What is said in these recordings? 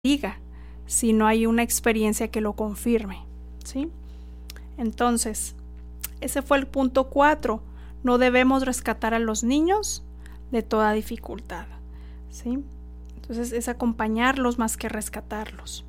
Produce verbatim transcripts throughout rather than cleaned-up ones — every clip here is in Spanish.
diga, si no hay una experiencia que lo confirme, ¿sí? Entonces, ese fue el punto cuatro. No debemos rescatar a los niños de toda dificultad, ¿sí? Entonces, es acompañarlos más que rescatarlos.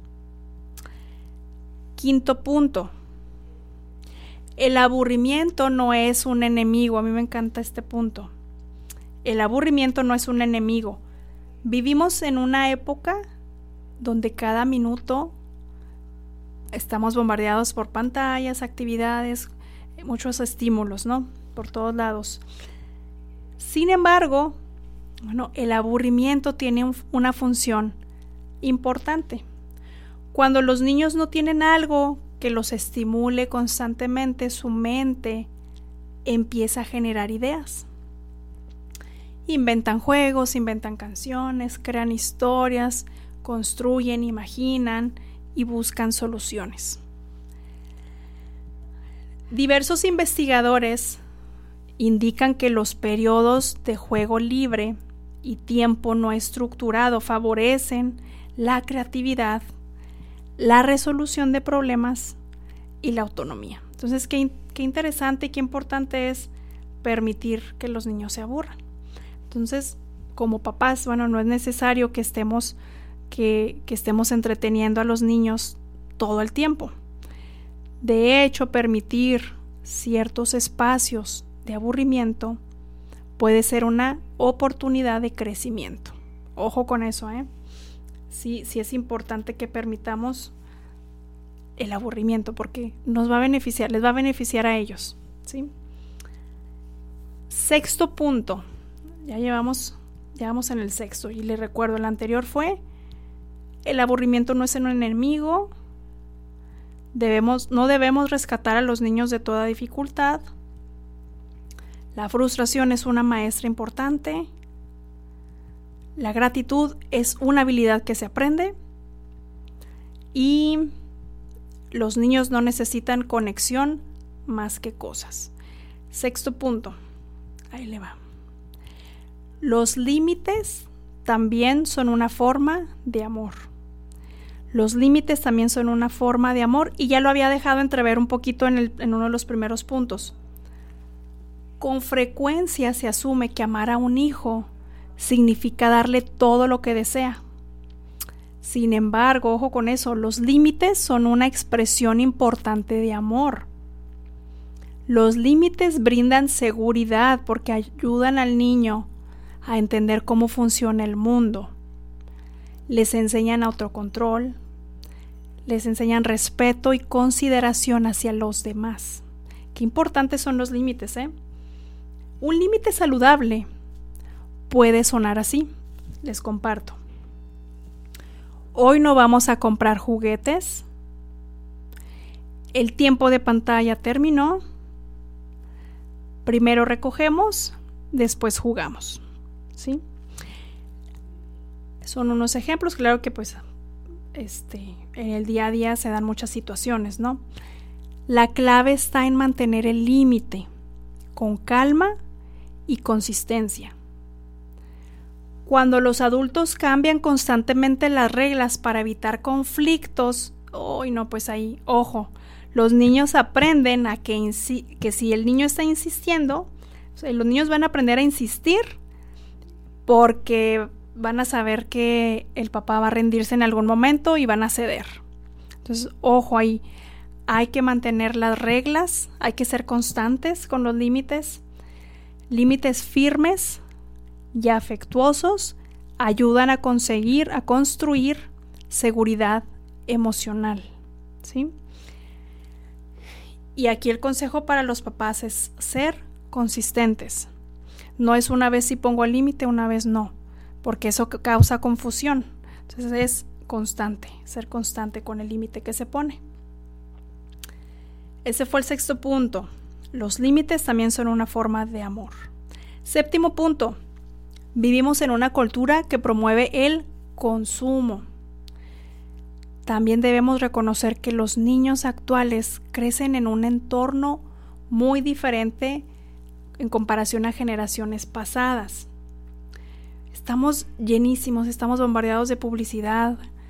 Quinto punto. El aburrimiento no es un enemigo. A mí me encanta este punto. El aburrimiento no es un enemigo. Vivimos en una época donde cada minuto estamos bombardeados por pantallas, actividades, muchos estímulos, ¿no? Por todos lados. Sin embargo, bueno, el aburrimiento tiene un, una función importante. Cuando los niños no tienen algo que los estimule constantemente, su mente empieza a generar ideas. Inventan juegos, inventan canciones, crean historias, construyen, imaginan y buscan soluciones. Diversos investigadores indican que los periodos de juego libre y tiempo no estructurado favorecen la creatividad, la resolución de problemas y la autonomía. Entonces, qué, qué interesante y qué importante es permitir que los niños se aburran. Entonces, como papás, bueno, no es necesario que estemos, que, que estemos entreteniendo a los niños todo el tiempo. De hecho, permitir ciertos espacios de aburrimiento puede ser una oportunidad de crecimiento. Ojo con eso, ¿eh? Sí, sí es importante que permitamos el aburrimiento porque nos va a beneficiar, les va a beneficiar a ellos, ¿sí? Sexto punto. Ya llevamos, ya vamos en el sexto y les recuerdo, el anterior fue el aburrimiento no es un enemigo, debemos, no debemos rescatar a los niños de toda dificultad, la frustración es una maestra importante, la gratitud es una habilidad que se aprende y los niños no necesitan conexión más que cosas. Sexto punto, ahí le va. Los límites también son una forma de amor. Los límites también son una forma de amor y ya lo había dejado entrever un poquito en, el, en uno de los primeros puntos. Con frecuencia se asume que amar a un hijo significa darle todo lo que desea. Sin embargo, ojo con eso, los límites son una expresión importante de amor. Los límites brindan seguridad porque ayudan al niño a entender cómo funciona el mundo. Les enseñan autocontrol, les enseñan respeto y consideración hacia los demás. Qué importantes son los límites, ¿eh? Un límite saludable puede sonar así. Les comparto. Hoy no vamos a comprar juguetes. El tiempo de pantalla terminó. Primero recogemos, después jugamos, ¿sí? Son unos ejemplos, claro que pues este, en el día a día se dan muchas situaciones, ¿no? La clave está en mantener el límite con calma y consistencia. Cuando los adultos cambian constantemente las reglas para evitar conflictos, oh, no, pues ahí, ojo, los niños aprenden a que, insi- que si el niño está insistiendo, o sea, los niños van a aprender a insistir porque van a saber que el papá va a rendirse en algún momento y van a ceder. Entonces, ojo ahí, hay que mantener las reglas, hay que ser constantes con los límites. Límites firmes y afectuosos ayudan a conseguir, a construir seguridad emocional, ¿sí? Y aquí el consejo para los papás es ser consistentes. No es una vez sí pongo el límite, una vez no, porque eso causa confusión. Entonces es constante, ser constante con el límite que se pone. Ese fue el sexto punto. Los límites también son una forma de amor. Séptimo punto. Vivimos en una cultura que promueve el consumo. También debemos reconocer que los niños actuales crecen en un entorno muy diferente en comparación a generaciones pasadas. Estamos llenísimos, estamos bombardeados de publicidad,